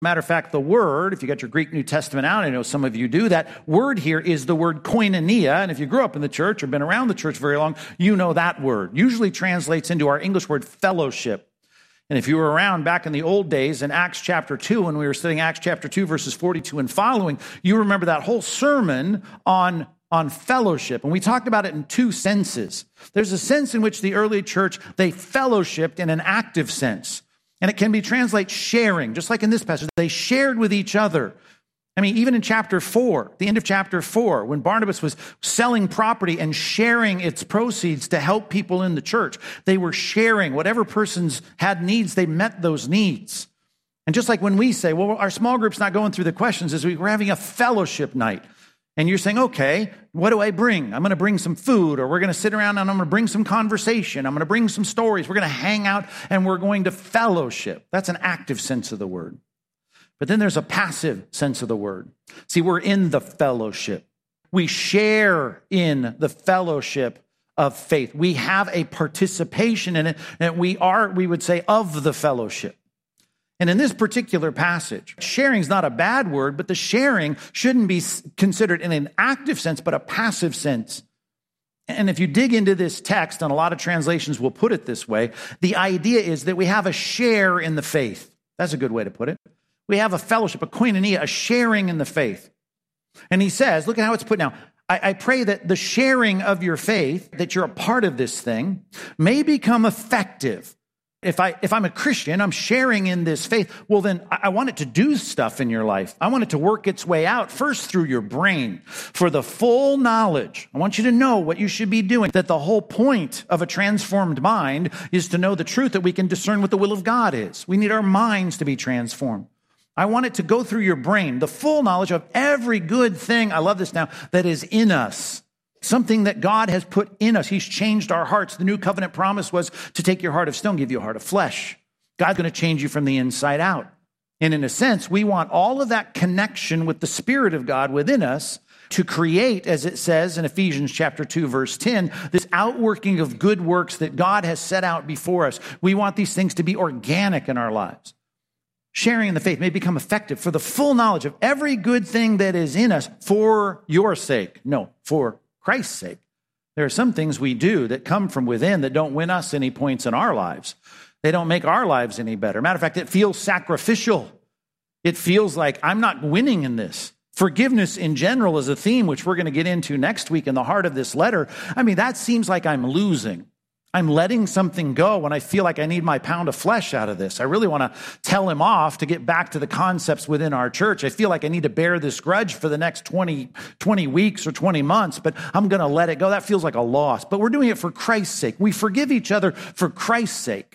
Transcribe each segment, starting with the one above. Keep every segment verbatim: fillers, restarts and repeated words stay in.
Matter of fact, the word, if you got your Greek New Testament out, I know some of you do, that word here is the word koinonia. And if you grew up in the church or been around the church very long, you know that word. Usually translates into our English word fellowship. And if you were around back in the old days in Acts chapter two, when we were studying Acts chapter two, verses forty-two and following, you remember that whole sermon on, on fellowship. And we talked about it in two senses. There's a sense in which the early church, they fellowshipped in an active sense. And it can be translated sharing, just like in this passage. They shared with each other. I mean, even in chapter four, the end of chapter four, when Barnabas was selling property and sharing its proceeds to help people in the church, they were sharing. Whatever persons had needs, they met those needs. And just like when we say, well, our small group's not going through the questions, is we're having a fellowship night. And you're saying, okay, what do I bring? I'm going to bring some food, or we're going to sit around and I'm going to bring some conversation. I'm going to bring some stories. We're going to hang out and we're going to fellowship. That's an active sense of the word. But then there's a passive sense of the word. See, we're in the fellowship. We share in the fellowship of faith. We have a participation in it, and we are, we would say, of the fellowship. And in this particular passage, sharing is not a bad word, but the sharing shouldn't be considered in an active sense, but a passive sense. And if you dig into this text, and a lot of translations will put it this way, the idea is that we have a share in the faith. That's a good way to put it. We have a fellowship, a koinonia, a sharing in the faith. And he says, look at how it's put now. I, I pray that the sharing of your faith, that you're a part of this thing, may become effective. If, I, if I'm a Christian, I'm sharing in this faith, well, then I want it to do stuff in your life. I want it to work its way out first through your brain for the full knowledge. I want you to know what you should be doing, that the whole point of a transformed mind is to know the truth, that we can discern what the will of God is. We need our minds to be transformed. I want it to go through your brain, the full knowledge of every good thing, I love this now, that is in us. Something that God has put in us. He's changed our hearts. The new covenant promise was to take your heart of stone, give you a heart of flesh. God's going to change you from the inside out. And in a sense, we want all of that connection with the Spirit of God within us to create, as it says in Ephesians chapter two, verse ten, this outworking of good works that God has set out before us. We want these things to be organic in our lives. Sharing in the faith may become effective for the full knowledge of every good thing that is in us for your sake. No, for Christ's sake. There are some things we do that come from within that don't win us any points in our lives. They don't make our lives any better. Matter of fact, it feels sacrificial. It feels like I'm not winning in this. Forgiveness in general is a theme which we're going to get into next week in the heart of this letter. I mean, that seems like I'm losing. I'm letting something go when I feel like I need my pound of flesh out of this. I really want to tell him off to get back to the concepts within our church. I feel like I need to bear this grudge for the next twenty, twenty weeks or twenty months, but I'm going to let it go. That feels like a loss. But we're doing it for Christ's sake. We forgive each other for Christ's sake.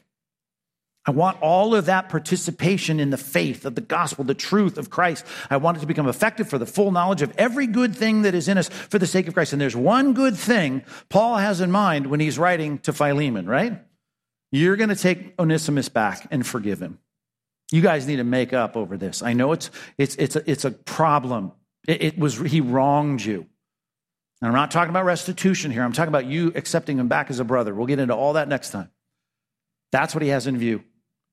I want all of that participation in the faith of the gospel, the truth of Christ. I want it to become effective for the full knowledge of every good thing that is in us for the sake of Christ. And there's one good thing Paul has in mind when he's writing to Philemon, right? You're going to take Onesimus back and forgive him. You guys need to make up over this. I know it's it's it's a, it's a problem. It, it was he wronged you. And I'm not talking about restitution here. I'm talking about you accepting him back as a brother. We'll get into all that next time. That's what he has in view.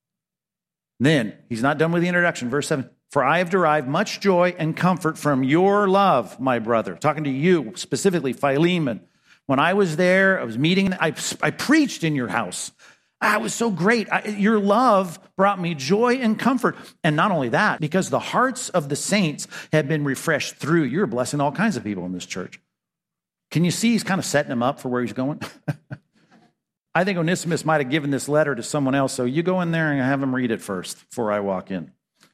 Then, he's not done with the introduction. Verse seven, for I have derived much joy and comfort from your love, my brother. Talking to you, specifically Philemon. When I was there, I was meeting, I, I preached in your house. Ah, it was so great. I, your love brought me joy and comfort. And not only that, because the hearts of the saints have been refreshed through. You're blessing all kinds of people in this church. Can you see he's kind of setting them up for where he's going? I think Onesimus might have given this letter to someone else, so you go in there and have him read it first before I walk in.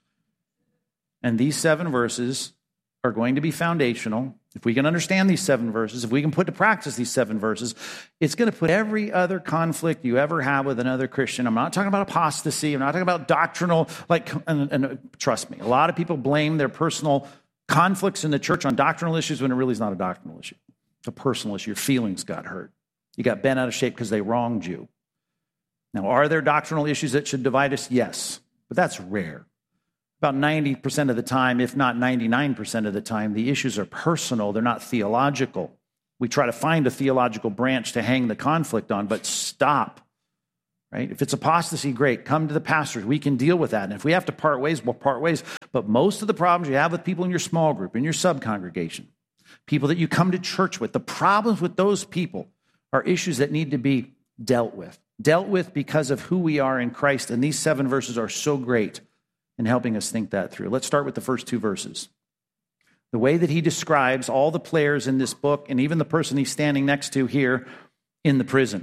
And these seven verses are going to be foundational. If we can understand these seven verses, if we can put to practice these seven verses, it's going to put every other conflict you ever have with another Christian. I'm not talking about apostasy. I'm not talking about doctrinal, like, and, and trust me, a lot of people blame their personal conflicts in the church on doctrinal issues when it really is not a doctrinal issue. It's a personal issue. Your feelings got hurt. You got bent out of shape because they wronged you. Now, are there doctrinal issues that should divide us? Yes, but that's rare. About ninety percent of the time, if not ninety-nine percent of the time, the issues are personal. They're not theological. We try to find a theological branch to hang the conflict on, but stop. right? If it's apostasy, great. Come to the pastors. We can deal with that. And if we have to part ways, we'll part ways. But most of the problems you have with people in your small group, in your sub-congregation, people that you come to church with, the problems with those people are issues that need to be dealt with. Dealt with because of who we are in Christ. And these seven verses are so great in helping us think that through. Let's start with the first two verses. The way that he describes all the players in this book, and even the person he's standing next to here in the prison.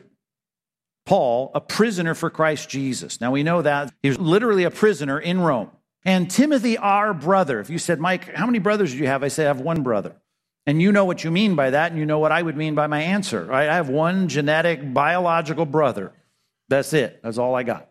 Paul, a prisoner for Christ Jesus. Now we know that he was literally a prisoner in Rome. And Timothy, our brother. If you said, Mike, how many brothers do you have? I say, I have one brother. And you know what you mean by that, and you know what I would mean by my answer. Right? I have one genetic, biological brother. That's it. That's all I got.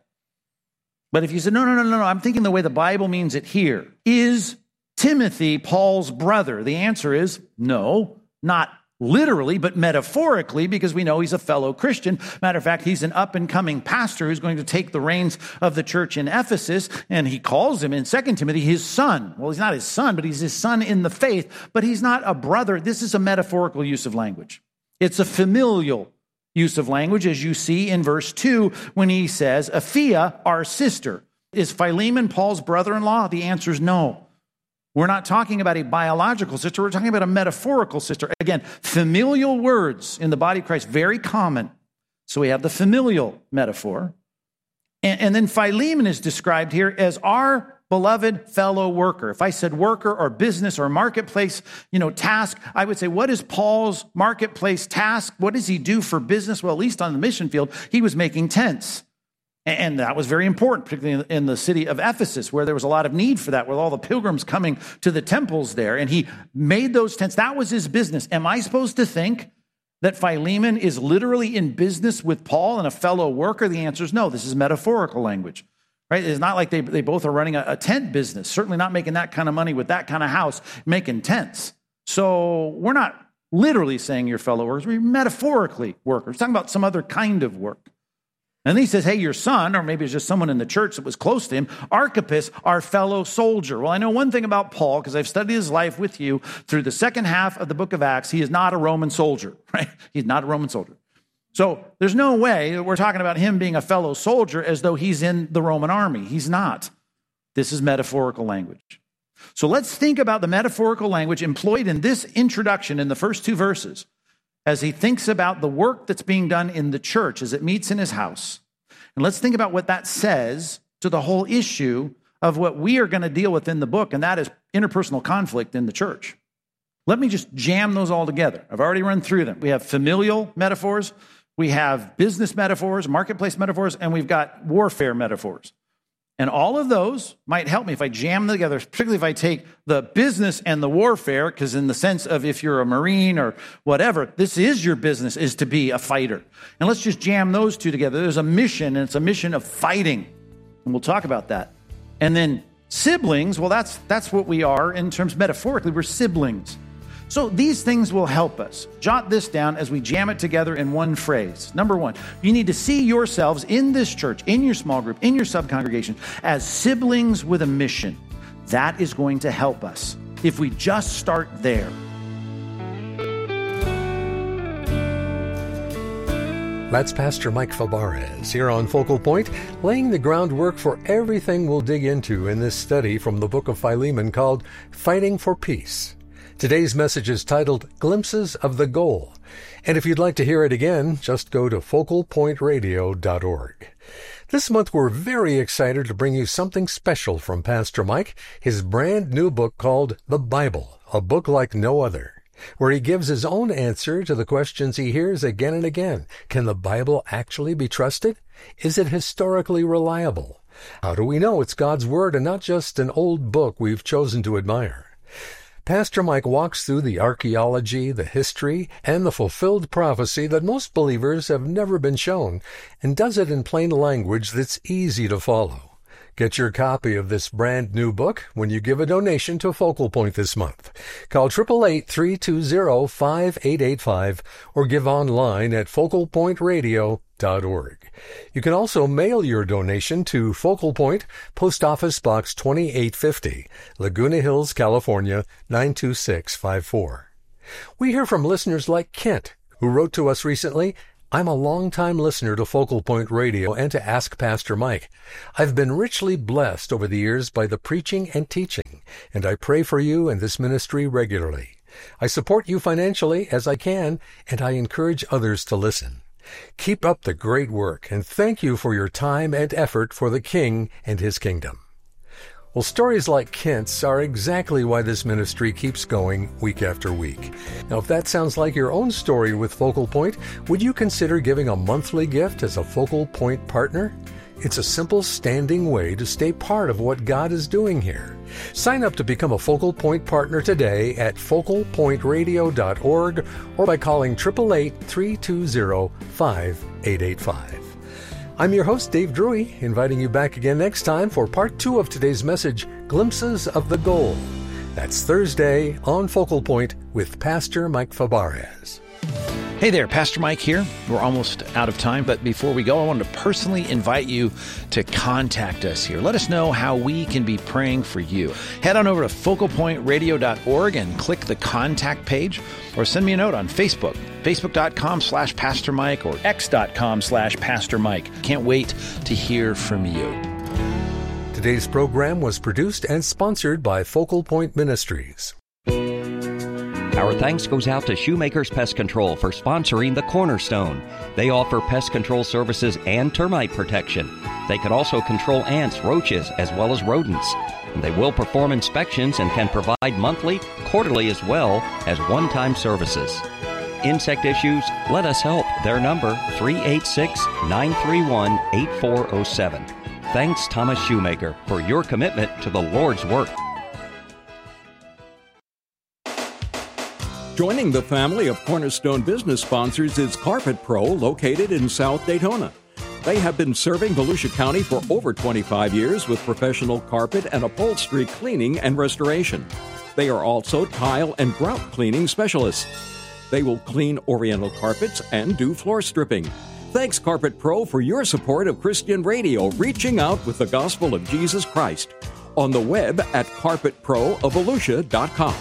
But if you said, no, no, no, no, no, I'm thinking the way the Bible means it here. Is Timothy Paul's brother? The answer is no, not literally, but metaphorically, because we know he's a fellow Christian. Matter of fact, he's an up-and-coming pastor who's going to take the reins of the church in Ephesus, and he calls him in Second Timothy his son. Well, he's not his son, but he's his son in the faith, but he's not a brother. This is a metaphorical use of language. It's a familial use of language, as you see in verse two, when he says, Apphia, our sister. Is Philemon Paul's brother-in-law? The answer is no. We're not talking about a biological sister. We're talking about a metaphorical sister. Again, familial words in the body of Christ, very common. So we have the familial metaphor. And, and then Philemon is described here as our beloved fellow worker. If I said worker or business or marketplace, you know, task, I would say, what is Paul's marketplace task? What does he do for business? Well, at least on the mission field, he was making tents. And that was very important, particularly in the city of Ephesus, where there was a lot of need for that, with all the pilgrims coming to the temples there. And he made those tents. That was his business. Am I supposed to think that Philemon is literally in business with Paul and a fellow worker? The answer is no. This is metaphorical language, right? It's not like they, they both are running a, a tent business, certainly not making that kind of money with that kind of house, making tents. So we're not literally saying you're fellow workers. We're metaphorically workers. We're talking about some other kind of work. And then he says, hey, your son, or maybe it's just someone in the church that was close to him, Archippus, our fellow soldier. Well, I know one thing about Paul, because I've studied his life with you through the second half of the book of Acts. He is not a Roman soldier, right? He's not a Roman soldier. So there's no way that we're talking about him being a fellow soldier as though he's in the Roman army. He's not. This is metaphorical language. So let's think about the metaphorical language employed in this introduction in the first two verses, as he thinks about the work that's being done in the church as it meets in his house. And let's think about what that says to the whole issue of what we are going to deal with in the book, and that is interpersonal conflict in the church. Let me just jam those all together. I've already run through them. We have familial metaphors, we have business metaphors, marketplace metaphors, and we've got warfare metaphors. And all of those might help me if I jam them together, particularly if I take the business and the warfare, because in the sense of if you're a Marine or whatever, this is your business, is to be a fighter. And let's just jam those two together. There's a mission, and it's a mission of fighting. And we'll talk about that. And then siblings, well, that's that's what we are in terms metaphorically. We're siblings. So these things will help us. Jot this down as we jam it together in one phrase. Number one, you need to see yourselves in this church, in your small group, in your sub-congregation, as siblings with a mission. That is going to help us if we just start there. That's Pastor Mike Fabarez here on Focal Point, laying the groundwork for everything we'll dig into in this study from the book of Philemon called Fighting for Peace. Today's message is titled Glimpses of the Goal. And if you'd like to hear it again, just go to focal point radio dot org. This month we're very excited to bring you something special from Pastor Mike, his brand new book called The Bible, a book like no other, where he gives his own answer to the questions he hears again and again. Can the Bible actually be trusted? Is it historically reliable? How do we know it's God's Word and not just an old book we've chosen to admire? Pastor Mike walks through the archaeology, the history, and the fulfilled prophecy that most believers have never been shown, and does it in plain language that's easy to follow. Get your copy of this brand new book when you give a donation to Focal Point this month. Call eight eight eight, three two zero, five eight eight five or give online at focal point radio dot org. You can also mail your donation to Focal Point, Post Office Box twenty-eight fifty, Laguna Hills, California, nine two six five four. We hear from listeners like Kent, who wrote to us recently, I'm a longtime listener to Focal Point Radio and to Ask Pastor Mike. I've been richly blessed over the years by the preaching and teaching, and I pray for you and this ministry regularly. I support you financially as I can, and I encourage others to listen. Keep up the great work, and thank you for your time and effort for the King and His kingdom. Well, stories like Kent's are exactly why this ministry keeps going week after week. Now, if that sounds like your own story with Focal Point, would you consider giving a monthly gift as a Focal Point partner? It's a simple standing way to stay part of what God is doing here. Sign up to become a Focal Point partner today at focal point radio dot org or by calling eight eight eight, three two zero, five eight eight five. I'm your host, Dave Drury, inviting you back again next time for part two of today's message, Glimpses of the Goal. That's Thursday on Focal Point with Pastor Mike Fabarez. Hey there, Pastor Mike here. We're almost out of time, but before we go, I wanted to personally invite you to contact us here. Let us know how we can be praying for you. Head on over to focal point radio dot org and click the contact page, or send me a note on Facebook, facebook.com slash Pastor Mike or x.com slash Pastor Mike. Can't wait to hear from you. Today's program was produced and sponsored by Focal Point Ministries. Our thanks goes out to Shoemaker's Pest Control for sponsoring the Cornerstone. They offer pest control services and termite protection. They can also control ants, roaches, as well as rodents. And they will perform inspections and can provide monthly, quarterly, as well as one-time services. Insect issues? Let us help. Their number, three eight six, nine three one, eight four zero seven. Thanks, Thomas Shoemaker, for your commitment to the Lord's work. Joining the family of Cornerstone business sponsors is Carpet Pro, located in South Daytona. They have been serving Volusia County for over twenty-five years with professional carpet and upholstery cleaning and restoration. They are also tile and grout cleaning specialists. They will clean Oriental carpets and do floor stripping. Thanks, Carpet Pro, for your support of Christian radio, reaching out with the gospel of Jesus Christ. On the web at carpet pro of volusia dot com.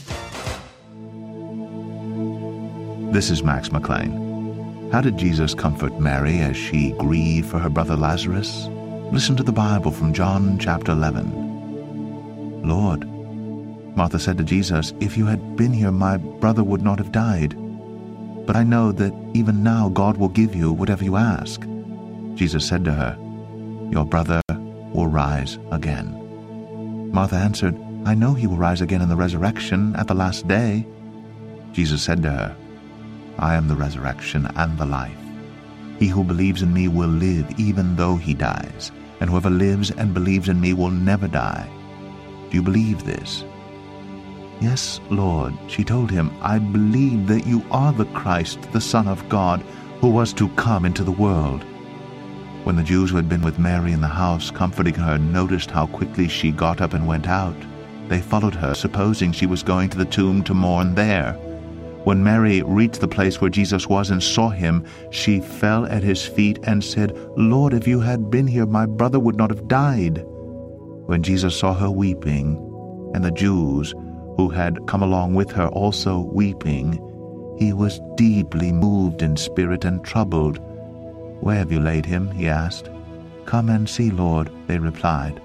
This is Max McLean. How did Jesus comfort Mary as she grieved for her brother Lazarus? Listen to the Bible from John chapter eleven. Lord, Martha said to Jesus, if you had been here, my brother would not have died. But I know that even now God will give you whatever you ask. Jesus said to her, your brother will rise again. Martha answered, I know he will rise again in the resurrection at the last day. Jesus said to her, I am the resurrection and the life. He who believes in me will live even though he dies, and whoever lives and believes in me will never die. Do you believe this? Yes, Lord, she told him, I believe that you are the Christ, the Son of God, who was to come into the world. When the Jews who had been with Mary in the house, comforting her, noticed how quickly she got up and went out, they followed her, supposing she was going to the tomb to mourn there. When Mary reached the place where Jesus was and saw him, she fell at his feet and said, Lord, if you had been here, my brother would not have died. When Jesus saw her weeping, and the Jews who had come along with her also weeping, he was deeply moved in spirit and troubled. Where have you laid him? He asked. Come and see, Lord, they replied.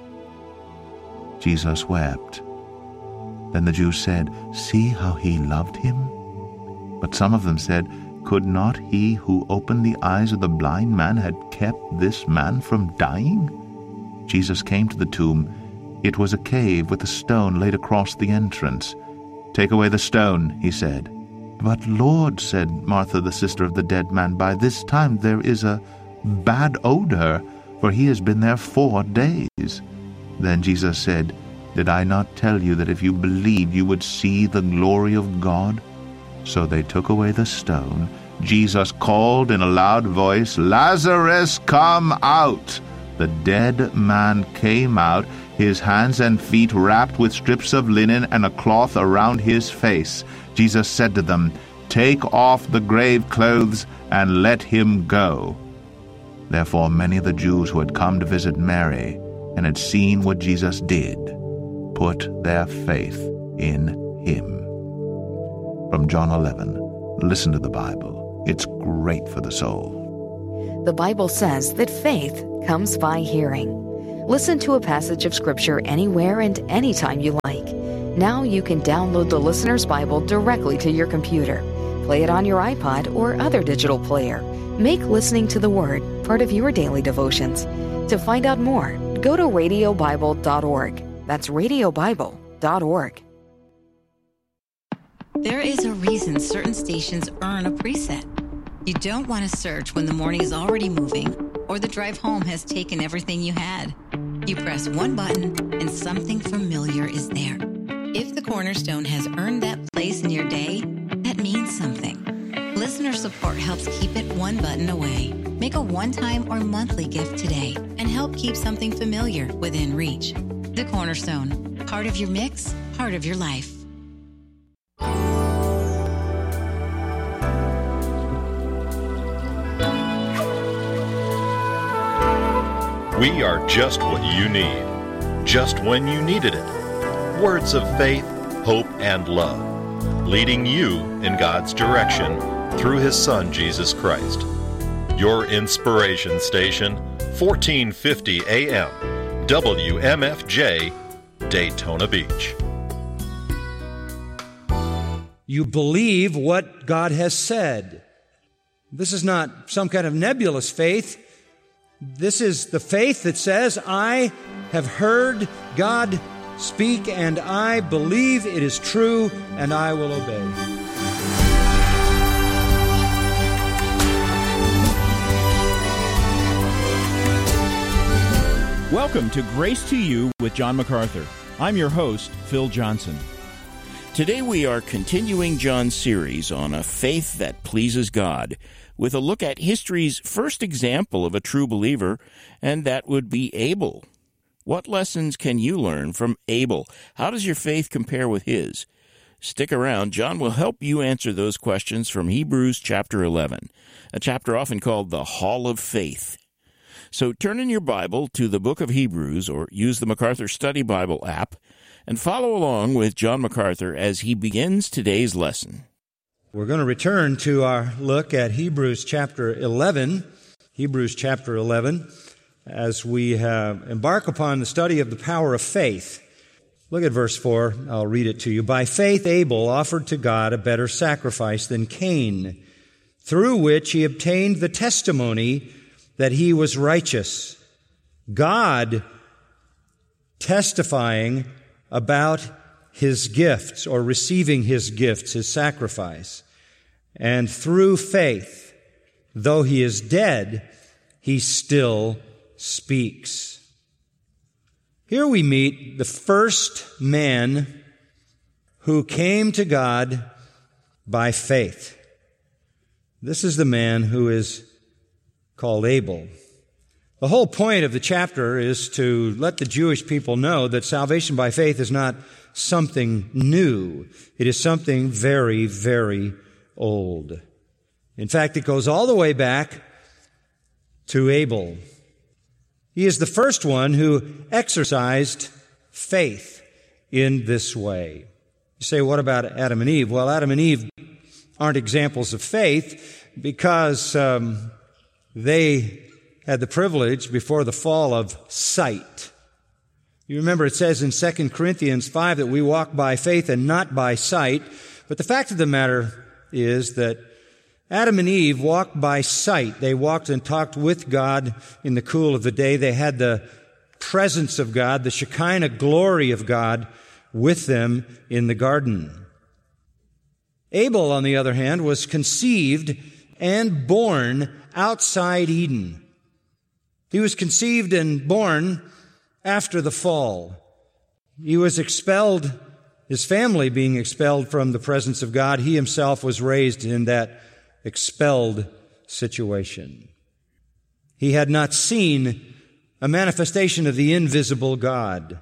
Jesus wept. Then the Jews said, See how he loved him? But some of them said, Could not he who opened the eyes of the blind man had kept this man from dying? Jesus came to the tomb. It was a cave with a stone laid across the entrance. Take away the stone, he said. But Lord, said Martha, the sister of the dead man, by this time there is a bad odor, for he has been there four days. Then Jesus said, Did I not tell you that if you believed you would see the glory of God? So they took away the stone. Jesus called in a loud voice, Lazarus, come out! The dead man came out, his hands and feet wrapped with strips of linen and a cloth around his face. Jesus said to them, Take off the grave clothes and let him go. Therefore many of the Jews who had come to visit Mary and had seen what Jesus did put their faith in him. From John eleven, listen to the Bible. It's great for the soul. The Bible says that faith comes by hearing. Listen to a passage of Scripture anywhere and anytime you like. Now you can download the Listener's Bible directly to your computer. Play it on your iPod or other digital player. Make listening to the Word part of your daily devotions. To find out more, go to radio bible dot org. That's radio bible dot org. There is a reason certain stations earn a preset. You don't want to search when the morning is already moving or the drive home has taken everything you had. You press one button and something familiar is there. If the Cornerstone has earned that place in your day, that means something. Listener support helps keep it one button away. Make a one-time or monthly gift today and help keep something familiar within reach. The Cornerstone, part of your mix, part of your life. We are just what you need, just when you needed it. Words of faith, hope, and love, leading you in God's direction through His Son, Jesus Christ. Your inspiration station, fourteen fifty A M, W M F J, Daytona Beach. You believe what God has said. This is not some kind of nebulous faith. This is the faith that says, I have heard God speak, and I believe it is true, and I will obey. Welcome to Grace to You with John MacArthur. I'm your host, Phil Johnson. Today we are continuing John's series on a faith that pleases God, with a look at history's first example of a true believer, and that would be Abel. What lessons can you learn from Abel? How does your faith compare with his? Stick around. John will help you answer those questions from Hebrews chapter eleven, a chapter often called the Hall of Faith. So turn in your Bible to the book of Hebrews, or use the MacArthur Study Bible app, and follow along with John MacArthur as he begins today's lesson. We're going to return to our look at Hebrews chapter eleven, Hebrews chapter eleven, as we uh, embark upon the study of the power of faith. Look at verse four. I'll read it to you. By faith Abel offered to God a better sacrifice than Cain, through which he obtained the testimony that he was righteous, God testifying about his gifts, or receiving his gifts, his sacrifice. And through faith, though he is dead, he still speaks. Here we meet the first man who came to God by faith. This is the man who is called Abel. The whole point of the chapter is to let the Jewish people know that salvation by faith is not something new. It is something very, very old. In fact, it goes all the way back to Abel. He is the first one who exercised faith in this way. You say, what about Adam and Eve? Well, Adam and Eve aren't examples of faith because um, they had the privilege before the fall of sight. You remember it says in Second Corinthians five that we walk by faith and not by sight. But the fact of the matter is that Adam and Eve walked by sight. They walked and talked with God in the cool of the day. They had the presence of God, the Shekinah glory of God with them in the garden. Abel, on the other hand, was conceived and born outside Eden. He was conceived and born after the fall. He was expelled, his family being expelled from the presence of God. He himself was raised in that expelled situation. He had not seen a manifestation of the invisible God.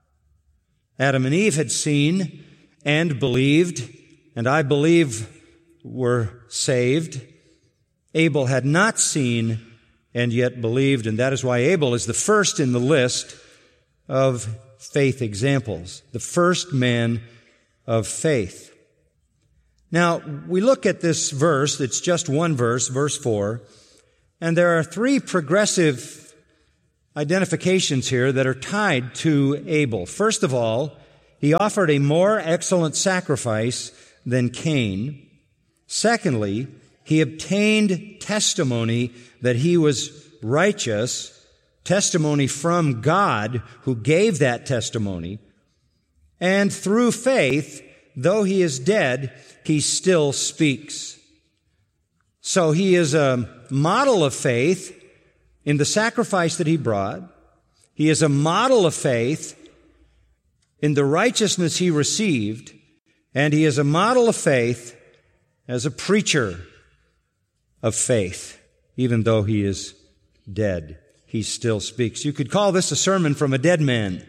Adam and Eve had seen and believed, and I believe were saved. Abel had not seen and yet believed, and that is why Abel is the first in the list of faith examples, the first man of faith. Now, we look at this verse, it's just one verse, verse four, and there are three progressive identifications here that are tied to Abel. First of all, he offered a more excellent sacrifice than Cain. Secondly, he obtained testimony that he was righteous, testimony from God who gave that testimony. And through faith, though he is dead, he still speaks. So he is a model of faith in the sacrifice that he brought. He is a model of faith in the righteousness he received. And he is a model of faith as a preacher of faith. Even though he is dead, he still speaks. You could call this a sermon from a dead man.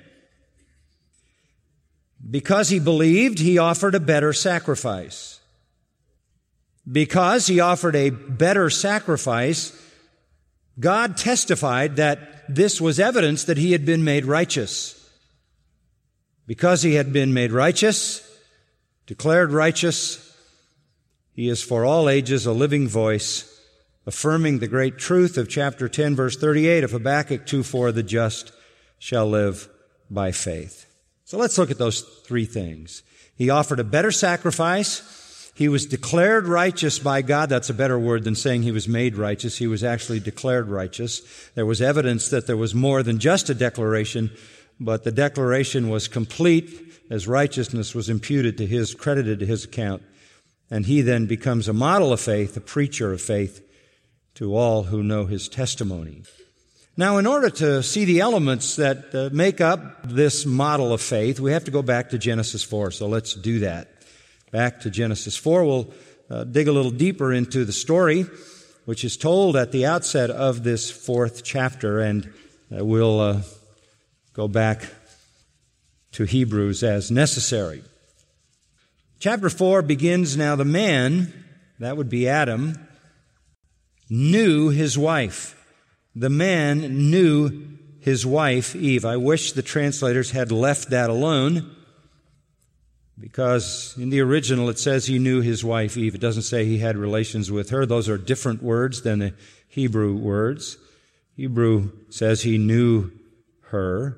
Because he believed, he offered a better sacrifice. Because he offered a better sacrifice, God testified that this was evidence that he had been made righteous. Because he had been made righteous, declared righteous, he is for all ages a living voice, affirming the great truth of chapter ten, verse thirty-eight of Habakkuk two four, the just shall live by faith. So let's look at those three things. He offered a better sacrifice. He was declared righteous by God. That's a better word than saying he was made righteous. He was actually declared righteous. There was evidence that there was more than just a declaration, but the declaration was complete as righteousness was imputed to his, credited to his account. And he then becomes a model of faith, a preacher of faith to all who know his testimony. Now, in order to see the elements that uh, make up this model of faith, we have to go back to Genesis four. So let's do that. Back to Genesis four. We'll uh, dig a little deeper into the story, which is told at the outset of this fourth chapter, and uh, we'll uh, go back to Hebrews as necessary. Chapter four begins, now the man, that would be Adam, knew his wife. The man knew his wife, Eve. I wish the translators had left that alone, because in the original it says he knew his wife, Eve. It doesn't say he had relations with her. Those are different words than the Hebrew words. Hebrew says he knew her.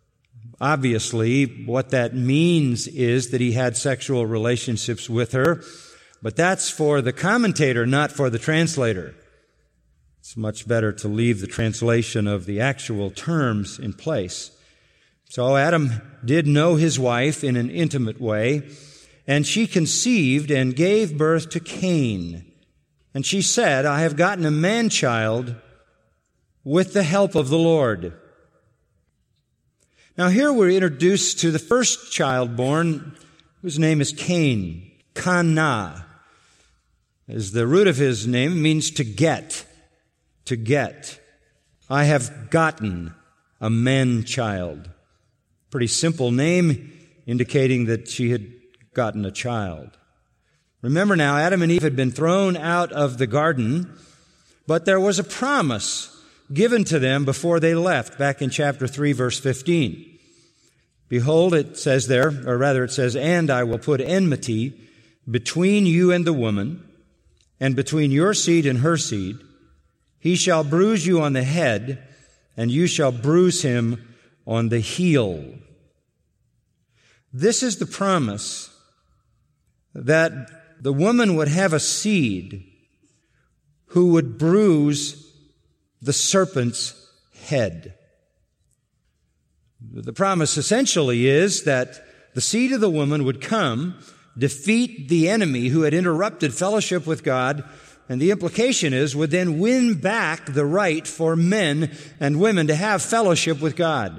Obviously, what that means is that he had sexual relationships with her, but that's for the commentator, not for the translator. It's much better to leave the translation of the actual terms in place. So Adam did know his wife in an intimate way, and she conceived and gave birth to Cain. And she said, I have gotten a man-child with the help of the Lord. Now here we're introduced to the first child born, whose name is Cain. Kana, as the root of his name, means to get. To get. I have gotten a man-child. Pretty simple name, indicating that she had gotten a child. Remember now, Adam and Eve had been thrown out of the garden, but there was a promise given to them before they left, back in chapter three, verse fifteen. Behold, it says there, or rather it says, and I will put enmity between you and the woman, and between your seed and her seed. He shall bruise you on the head, and you shall bruise him on the heel. This is the promise that the woman would have a seed who would bruise the serpent's head. The promise essentially is that the seed of the woman would come, defeat the enemy who had interrupted fellowship with God, and the implication is would then win back the right for men and women to have fellowship with God.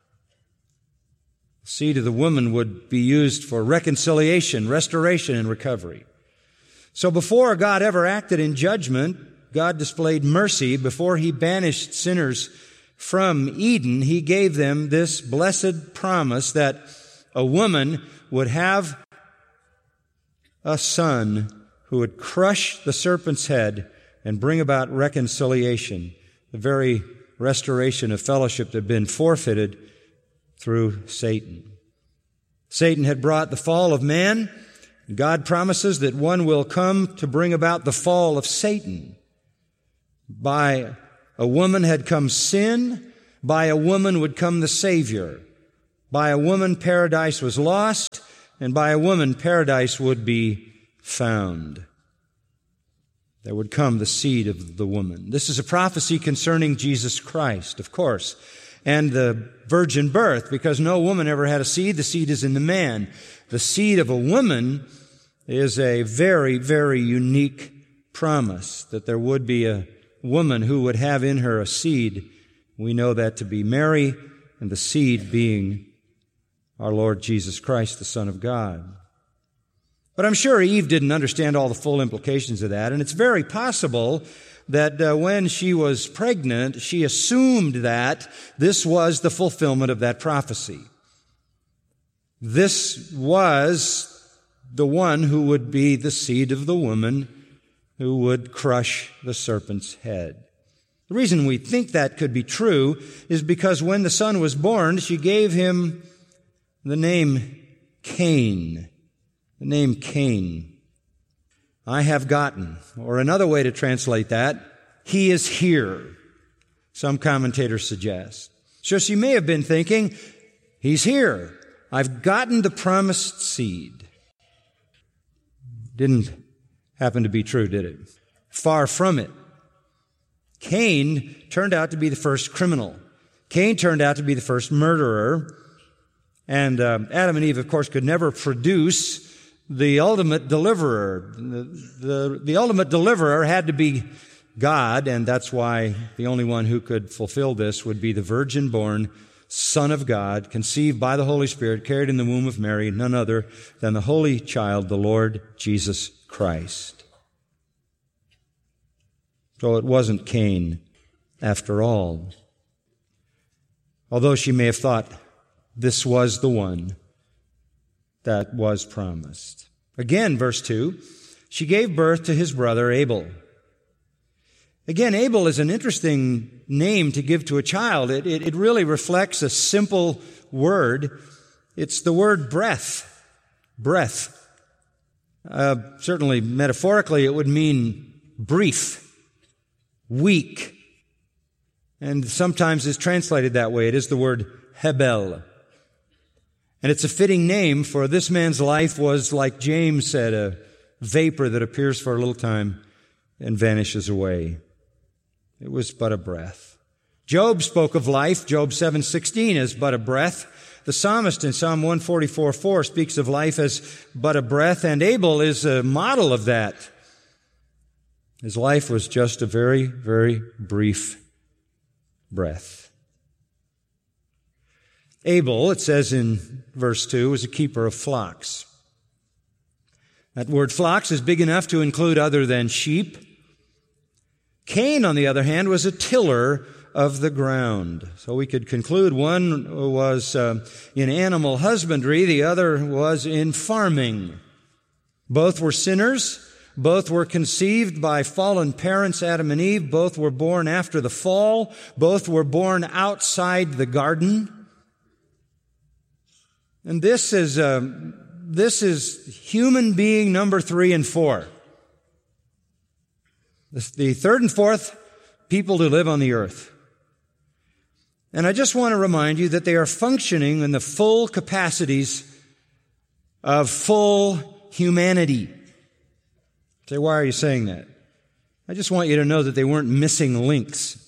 The seed of the woman would be used for reconciliation, restoration, and recovery. So before God ever acted in judgment, God displayed mercy. Before he banished sinners from Eden, he gave them this blessed promise that a woman would have a son who would crush the serpent's head and bring about reconciliation, the very restoration of fellowship that had been forfeited through Satan. Satan had brought the fall of man, God promises that one will come to bring about the fall of Satan. By a woman had come sin. By a woman would come the Savior. By a woman, paradise was lost, and by a woman, paradise would be found. There would come the seed of the woman. This is a prophecy concerning Jesus Christ, of course, and the virgin birth, because no woman ever had a seed. The seed is in the man. The seed of a woman is a very, very unique promise, that there would be a woman who would have in her a seed. We know that to be Mary, and the seed being our Lord Jesus Christ, the Son of God. But I'm sure Eve didn't understand all the full implications of that, and it's very possible that uh, when she was pregnant, she assumed that this was the fulfillment of that prophecy. This was the one who would be the seed of the woman who would crush the serpent's head. The reason we think that could be true is because when the son was born, she gave him the name Cain. The name Cain. I have gotten, or another way to translate that, he is here, some commentators suggest. So she may have been thinking, he's here. I've gotten the promised seed. Didn't happen to be true, did it? Far from it. Cain turned out to be the first criminal. Cain turned out to be the first murderer. And uh, Adam and Eve, of course, could never produce the ultimate deliverer. The, the, the ultimate deliverer had to be God, and that's why the only one who could fulfill this would be the virgin-born Son of God, conceived by the Holy Spirit, carried in the womb of Mary, none other than the Holy Child, the Lord Jesus Christ. So it wasn't Cain after all. Although she may have thought this was the one that was promised. Again, verse two, she gave birth to his brother Abel. Again, Abel is an interesting name to give to a child. It, it, it really reflects a simple word. It's the word breath. Breath. Uh, certainly, metaphorically, it would mean brief, weak. And sometimes it's translated that way. It is the word Hebel. And it's a fitting name, for this man's life was, like James said, a vapor that appears for a little time and vanishes away. It was but a breath. Job spoke of life. Job seven sixteen as but a breath. The psalmist in Psalm one forty-four four speaks of life as but a breath, and Abel is a model of that. His life was just a very, very brief breath. Abel, it says in verse two, was a keeper of flocks. That word flocks is big enough to include other than sheep. Cain, on the other hand, was a tiller of the ground. So we could conclude one was uh, in animal husbandry, the other was in farming. Both were sinners. Both were conceived by fallen parents, Adam and Eve. Both were born after the fall. Both were born outside the garden. And this is uh, this is human being number three and four. The third and fourth people who live on the earth. And I just want to remind you that they are functioning in the full capacities of full humanity. Say, why are you saying that? I just want you to know that they weren't missing links.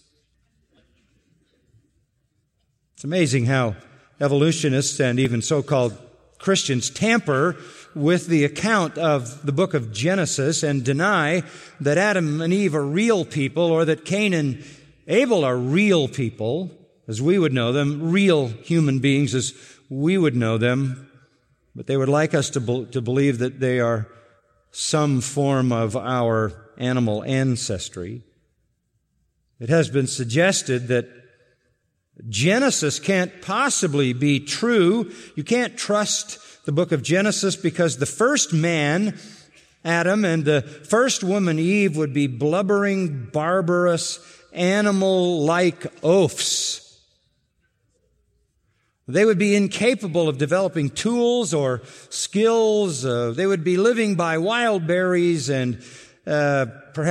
It's amazing how evolutionists and even so-called Christians tamper with the account of the book of Genesis and deny that Adam and Eve are real people, or that Cain and Abel are real people, as we would know them, real human beings as we would know them. But they would like us to, be- to believe that they are some form of our animal ancestry. It has been suggested that Genesis can't possibly be true. You can't trust the book of Genesis because the first man, Adam, and the first woman, Eve, would be blubbering, barbarous, animal-like oafs. They would be incapable of developing tools or skills. Uh, they would be living by wild berries and uh, perhaps